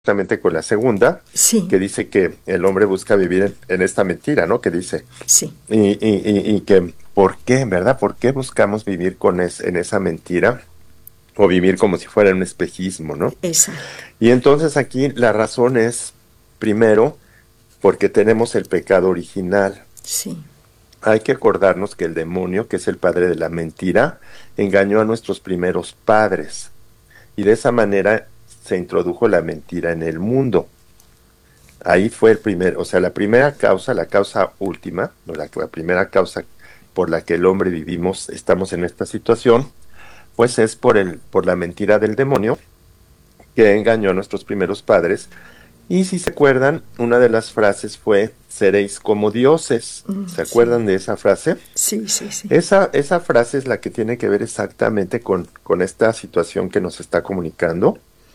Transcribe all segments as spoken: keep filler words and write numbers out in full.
Justamente con la segunda, Sí, que dice que el hombre busca vivir en, en esta mentira, ¿no? Que dice, sí, y, y, y, y que, ¿por qué, verdad? ¿Por qué buscamos vivir con es, en esa mentira? O vivir como si fuera un espejismo, ¿no? exacto. Y entonces aquí la razón es, primero, porque tenemos el pecado original. Sí, Hay que acordarnos que el demonio, que es el padre de la mentira, engañó a nuestros primeros padres. Y de esa manera se introdujo la mentira en el mundo. Ahí fue el primer, o sea, la primera causa, la causa última, o la, la primera causa por la que el hombre vivimos, estamos en esta situación, pues es por el, por la mentira del demonio que engañó a nuestros primeros padres. Y si se acuerdan, una de las frases fue, seréis como dioses. mm, ¿Se sí, acuerdan de esa frase? sí, sí, sí. Esa, esa frase es la que tiene que ver exactamente con, con esta situación que nos está comunicando,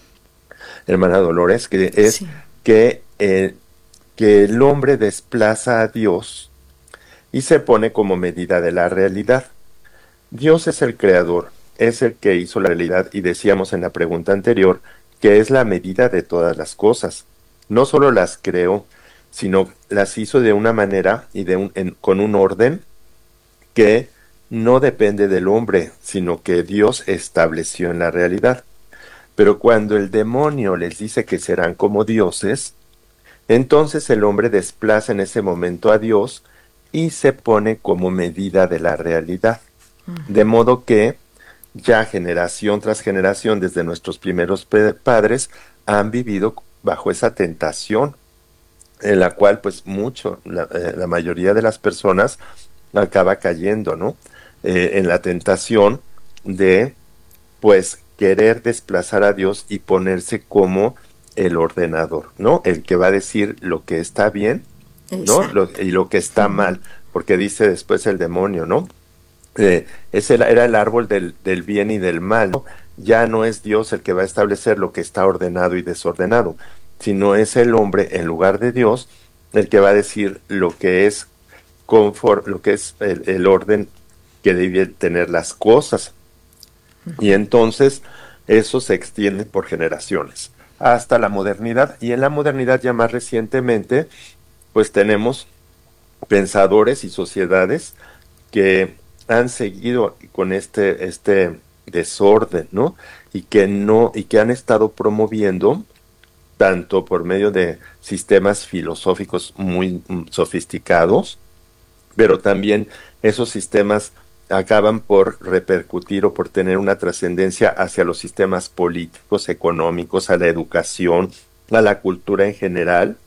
hermana Dolores, que es Sí, que eh, que el hombre desplaza a Dios y se pone como medida de la realidad. Dios es el creador, es el que hizo la realidad y decíamos en la pregunta anterior que es la medida de todas las cosas. No solo las creó, sino las hizo de una manera y de un, en, con un orden que no depende del hombre, sino que Dios estableció en la realidad. Pero cuando el demonio les dice que serán como dioses, entonces el hombre desplaza en ese momento a Dios y se pone como medida de la realidad. De modo que ya generación tras generación, desde nuestros primeros padres, han vivido bajo esa tentación, en la cual pues mucho, la, eh, la mayoría de las personas acaba cayendo, ¿no? Eh, en la tentación de pues querer desplazar a Dios y ponerse como el ordenador, ¿no? El que va a decir lo que está bien, ¿no? Lo, exacto. y lo que está mal, porque dice después el demonio, ¿no? Eh, ese era el árbol del, del bien y del mal, ¿no? Ya no es Dios el que va a establecer lo que está ordenado y desordenado, sino es el hombre, en lugar de Dios, el que va a decir lo que es confort, lo que es el, el orden que deben tener las cosas. Y entonces eso se extiende por generaciones hasta la modernidad. Y en la modernidad ya más recientemente, pues tenemos pensadores y sociedades que han seguido con este, este desorden, ¿no? Y que no, y que han estado promoviendo tanto por medio de sistemas filosóficos muy mm, sofisticados, pero también esos sistemas acaban por repercutir o por tener una trascendencia hacia los sistemas políticos, económicos, a la educación, a la cultura en general,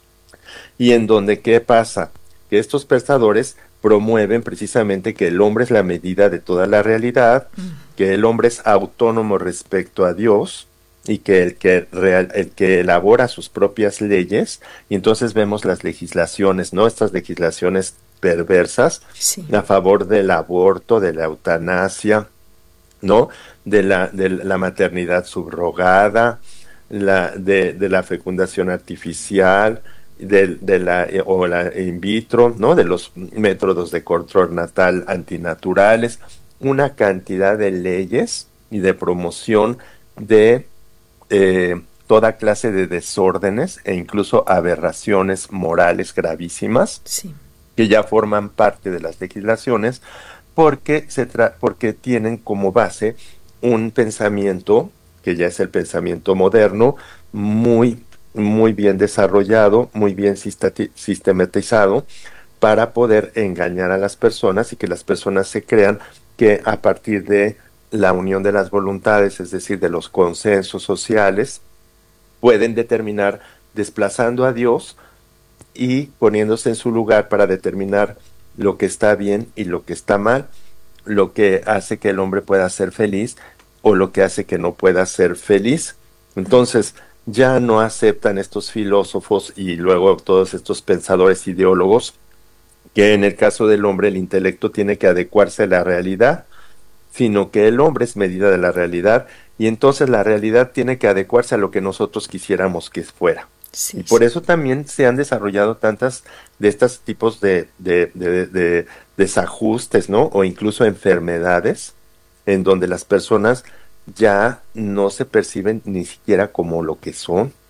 y en donde, ¿qué pasa? Que estos pensadores promueven precisamente que el hombre es la medida de toda la realidad, que el hombre es autónomo respecto a Dios, y que el que, real, el que elabora sus propias leyes, y entonces vemos las legislaciones, ¿no? Estas legislaciones perversas Sí, a favor del aborto, de la eutanasia, ¿no? De la, de la maternidad subrogada, la, de, de la fecundación artificial, de, de la, eh, o la in vitro, ¿no? De los métodos de control natal antinaturales, una cantidad de leyes y de promoción de eh, toda clase de desórdenes e incluso aberraciones morales gravísimas sí, que ya forman parte de las legislaciones porque, se tra porque tienen como base un pensamiento que ya es el pensamiento moderno, muy, muy bien desarrollado, muy bien sistematizado, para poder engañar a las personas y que las personas se crean que a partir de la unión de las voluntades, es decir, de los consensos sociales, pueden determinar desplazando a Dios y poniéndose en su lugar para determinar lo que está bien y lo que está mal, lo que hace que el hombre pueda ser feliz o lo que hace que no pueda ser feliz. Entonces, ya no aceptan estos filósofos y luego todos estos pensadores ideólogos que en el caso del hombre el intelecto tiene que adecuarse a la realidad, sino que el hombre es medida de la realidad y entonces la realidad tiene que adecuarse a lo que nosotros quisiéramos que fuera. Y sí, por sí. eso también se han desarrollado tantas de estos tipos de, de, de, de desajustes, ¿no? O incluso enfermedades en donde las personas ya no se perciben ni siquiera como lo que son,